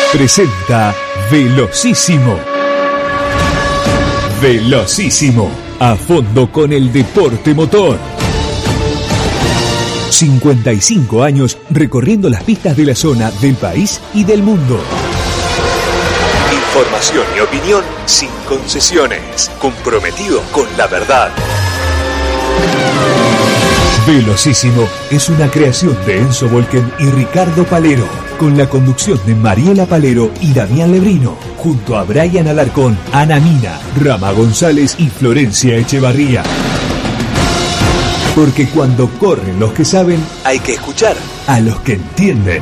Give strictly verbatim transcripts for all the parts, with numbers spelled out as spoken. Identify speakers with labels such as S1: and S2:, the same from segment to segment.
S1: Presenta Velocísimo. Velocísimo. A fondo con el deporte motor. cincuenta y cinco años recorriendo las pistas de la zona, del país y del mundo. Información y opinión sin concesiones. Comprometido con la verdad. Velocísimo es una creación de Enzo Volken y Ricardo Palero, con la conducción de Mariela Palero y Damián Lebrino, junto a Brian Alarcón, Ana Mina, Rama González y Florencia Echevarría. Porque cuando corren los que saben, hay que escuchar a los que entienden.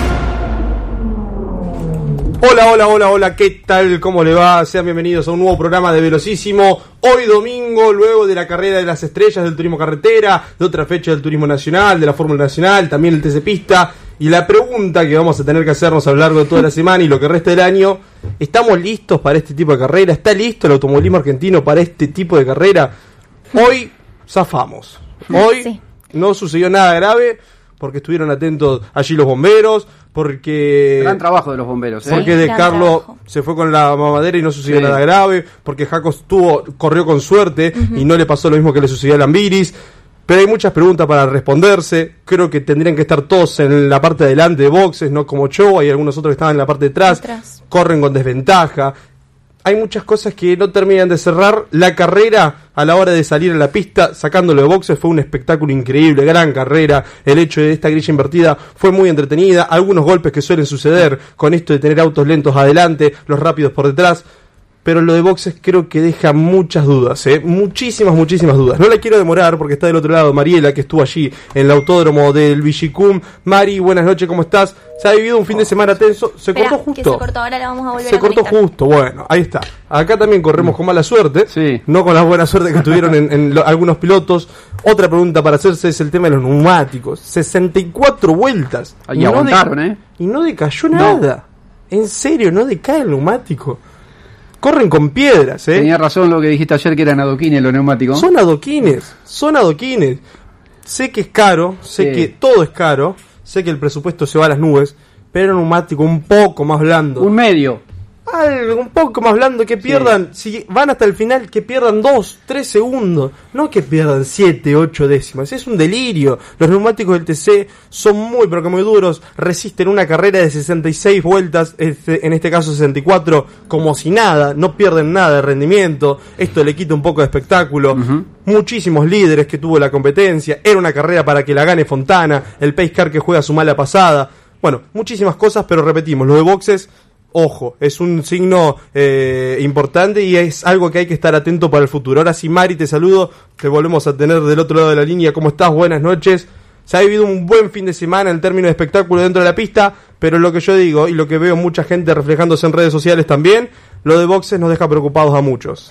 S2: Hola, hola, hola, hola, ¿qué tal? ¿Cómo le va? Sean bienvenidos a un nuevo programa de Velocísimo. Hoy domingo, luego de la carrera de las estrellas del turismo carretera, de otra fecha del turismo nacional, de la Fórmula Nacional, también el T C Pista. Y la pregunta que vamos a tener que hacernos a lo largo de toda la semana y lo que resta del año: ¿estamos listos para este tipo de carrera? ¿Está listo el automovilismo argentino para este tipo de carrera? Hoy zafamos. Hoy sí. No sucedió nada grave, porque estuvieron atentos allí los bomberos, porque...
S3: Gran trabajo de los bomberos, ¿eh?
S2: Porque
S3: sí,
S2: De Carlo se fue con la mamadera y no sucedió sí. nada grave, porque Jaco estuvo, corrió con suerte uh-huh. y no le pasó lo mismo que le sucedió a Lambiris. Pero hay muchas preguntas para responderse. Creo que tendrían que estar todos en la parte de adelante de boxes, no como yo. Hay algunos otros que estaban en la parte de atrás, atrás. Corren con desventaja. Hay muchas cosas que no terminan de cerrar. La carrera, a la hora de salir a la pista, sacándolo de boxes, fue un espectáculo increíble, gran carrera. El hecho de esta grilla invertida fue muy entretenida. Algunos golpes que suelen suceder con esto de tener autos lentos adelante, los rápidos por detrás. Pero lo de boxes creo que deja muchas dudas, ¿eh? Muchísimas, muchísimas dudas. No la quiero demorar porque está del otro lado Mariela, que estuvo allí en el autódromo del Villicum. Mari, buenas noches, ¿cómo estás? Se ha vivido un fin de semana tenso. Se Espera, cortó justo.
S4: Se cortó, ahora la vamos a volver
S2: se
S4: a
S2: cortó
S4: conectar.
S2: justo, bueno, ahí está. Acá también corremos con mala suerte,
S3: sí.
S2: no con la buena suerte que tuvieron en, en lo, algunos pilotos. Otra pregunta para hacerse es el tema de los neumáticos. sesenta y cuatro vueltas.
S3: Ahí aguantaron, ¿eh?
S2: Y no decayó nada. No. En serio, no decae el neumático. Corren con piedras, ¿eh?
S3: Tenía razón lo que dijiste ayer, que eran adoquines los neumáticos.
S2: Son adoquines, son adoquines. Sé que es caro, sé sí. que todo es caro, sé que el presupuesto se va a las nubes, pero un neumático un poco más blando.
S3: Un medio.
S2: Algo un poco más blando, que pierdan, sí. si van hasta el final, que pierdan dos, tres segundos, no que pierdan siete, ocho décimas. Es un delirio. Los neumáticos del T C son muy, pero que muy duros, resisten una carrera de sesenta y seis vueltas, en este caso sesenta y cuatro, como si nada, no pierden nada de rendimiento. Esto le quita un poco de espectáculo. Uh-huh. Muchísimos líderes que tuvo la competencia, era una carrera para que la gane Fontana, el Pace Car que juega su mala pasada. Bueno, muchísimas cosas, pero repetimos, lo de boxes, ojo, es un signo eh, importante y es algo que hay que estar atento para el futuro. Ahora sí, Mari, te saludo, te volvemos a tener del otro lado de la línea. ¿Cómo estás? Buenas noches. Se ha vivido un buen fin de semana en términos de espectáculo dentro de la pista, pero lo que yo digo y lo que veo mucha gente reflejándose en redes sociales también, lo de boxes nos deja preocupados a muchos.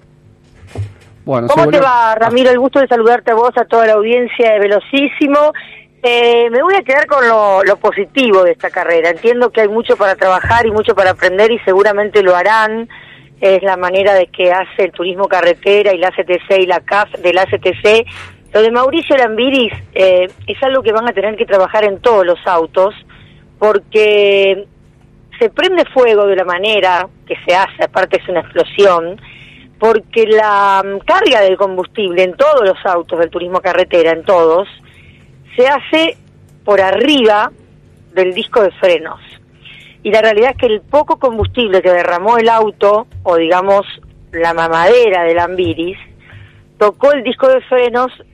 S5: Bueno, ¿cómo volvió... te va, Ramiro? El gusto de saludarte a vos, a toda la audiencia de Velocísimo. Eh, me voy a quedar con lo, lo positivo de esta carrera. Entiendo que hay mucho para trabajar y mucho para aprender y seguramente lo harán. Es la manera de que hace el turismo carretera y la A C T C y la C A F de la A C T C. Lo de Mauricio Lambiris eh, es algo que van a tener que trabajar en todos los autos, porque se prende fuego de la manera que se hace, aparte es una explosión, porque la um, carga del combustible en todos los autos del turismo carretera, en todos, se hace por arriba del disco de frenos. Y la realidad es que el poco combustible que derramó el auto, o digamos la mamadera de Lambiris, tocó el disco de frenos